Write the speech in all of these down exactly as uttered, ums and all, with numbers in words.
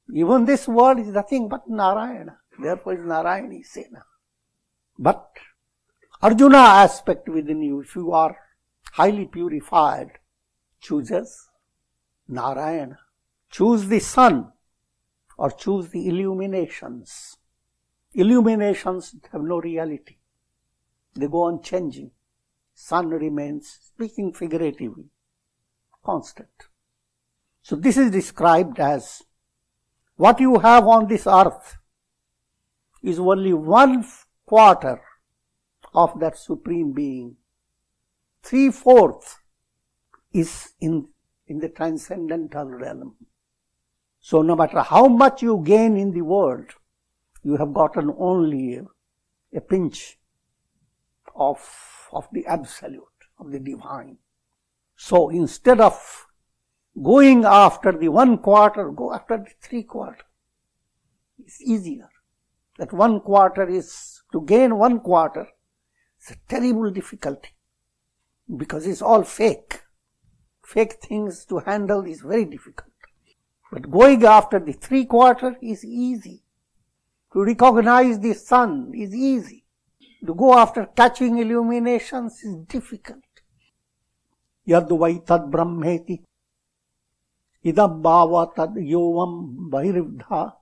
Even this world is nothing but Narayana. Therefore, is Narayana is Sena. But Arjuna aspect within you, if you are highly purified, chooses Narayana. Choose the sun or choose the illuminations. Illuminations have no reality. They go on changing. Sun remains, speaking figuratively, constant. So this is described as what you have on this earth is only one quarter of that Supreme Being. Three-fourths is in, in the transcendental realm. So no matter how much you gain in the world, you have gotten only a, a pinch of, of the absolute, of the divine. So instead of going after the one quarter, go after the three quarter. It's easier. That one quarter is, to gain one quarter, it's a terrible difficulty. Because it's all fake. Fake things to handle is very difficult. But going after the three quarter is easy. To recognize the sun is easy. To go after catching illuminations is difficult. Yadvai tad brahmeti idam bhava tad yovam bahirvdha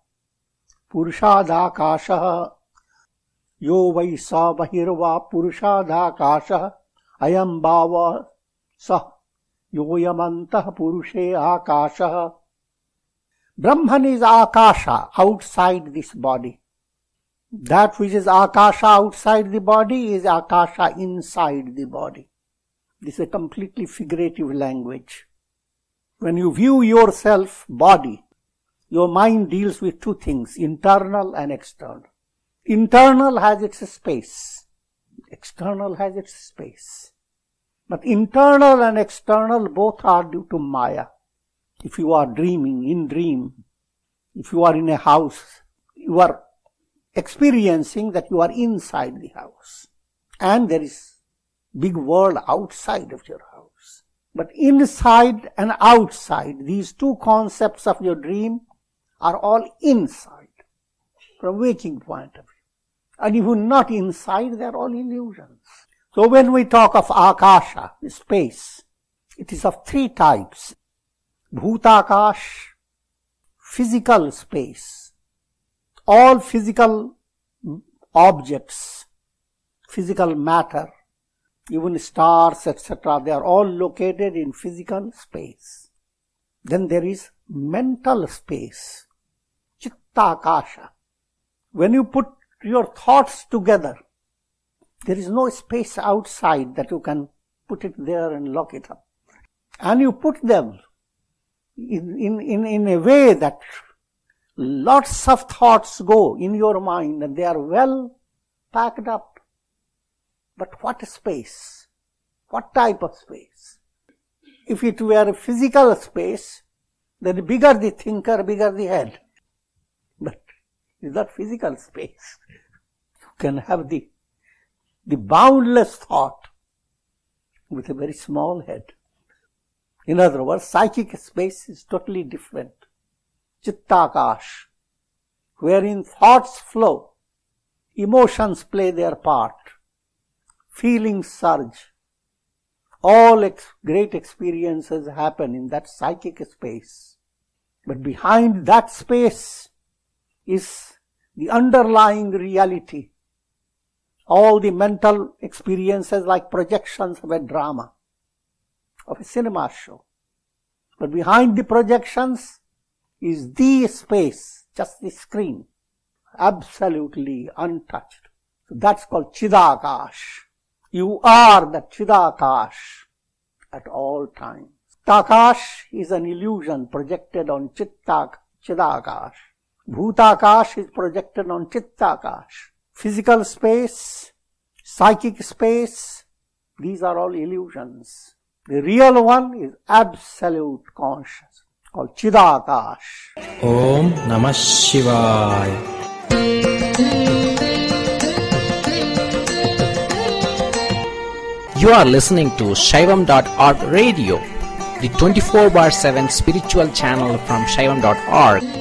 purushadakasha yo vai sa bahirva purushadakasha ayam bhava sa yoyamantah purushe akasha. Brahman is akasha, outside this body. That which is akasha outside the body is akasha inside the body. This is a completely figurative language. When you view yourself, body, your mind deals with two things, internal and external. Internal has its space. External has its space. But internal and external both are due to Maya. If you are dreaming, in dream, if you are in a house, you are experiencing that you are inside the house. And there is big world outside of your house. But inside and outside, these two concepts of your dream are all inside, from waking point of view. And even not inside, they are all illusions. So when we talk of akasha, space, it is of three types. Bhutakash, physical space. All physical objects, physical matter, even stars, et cetera, they are all located in physical space. Then there is mental space, Chittakasha. When you put your thoughts together, there is no space outside that you can put it there and lock it up. And you put them in, in, in, in a way that lots of thoughts go in your mind and they are well packed up. But what space? What type of space? If it were a physical space, then the bigger the thinker, bigger the head. But it's not physical space. You can have the, the boundless thought with a very small head. In other words, psychic space is totally different. Chittakash, wherein thoughts flow, emotions play their part, feelings surge. All ex- great experiences happen in that psychic space. But behind that space is the underlying reality. All the mental experiences like projections of a drama, of a cinema show. But behind the projections is the space, just the screen, absolutely untouched. So that's called Chidakash. You are the Chidakash at all times. Takash is an illusion projected on Chittak, Chidakash. Bhutakash is projected on Chittakash. Physical space, psychic space, these are all illusions. The real one is absolute consciousness, called Chidakash. Om Namah Shivaya. You are listening to Shaivam dot org radio, the twenty-four bar seven spiritual channel from Shaivam dot org.